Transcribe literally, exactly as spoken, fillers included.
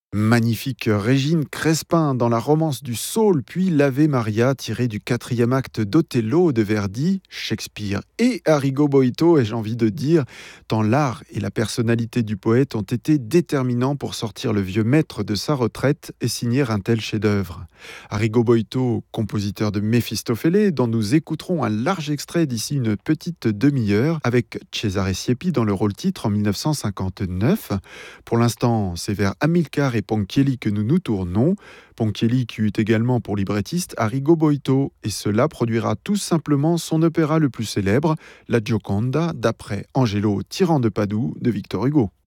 Magnifique Régine Crespin dans la romance du Saule, puis l'Ave Maria tiré du quatrième acte d'Othello de Verdi, Shakespeare et Arrigo Boito, ai-je envie de dire, tant l'art et la personnalité du poète ont été déterminants pour sortir le vieux maître de sa retraite et signer un tel chef-d'œuvre. Arrigo Boito, compositeur de Méphistophélès, dont nous écouterons un large extrait d'ici une petite demi-heure, avec Cesare Siepi dans le rôle titre en mille neuf cent cinquante-neuf. Pour l'instant, c'est vers Amilcare et Ponchielli que nous nous tournons. Ponchielli qui eut également pour librettiste Arrigo Boito, et cela produira tout simplement son opéra le plus célèbre, La Gioconda, d'après Angelo Tyran de Padoue de Victor Hugo.